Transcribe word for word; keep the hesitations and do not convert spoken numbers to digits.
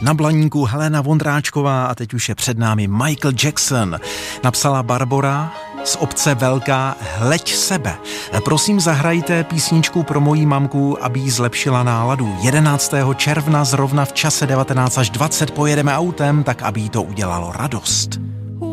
Na Blaníku Helena Vondráčková a teď už je před námi Michael Jackson. Napsala Barbora z obce Velká Hleď sebe. Prosím, zahrajte písničku pro moji mamku, aby jí zlepšila náladu. jedenáctého června zrovna v čase devatenáct až dvacet pojedeme autem, tak aby jí to udělalo radost.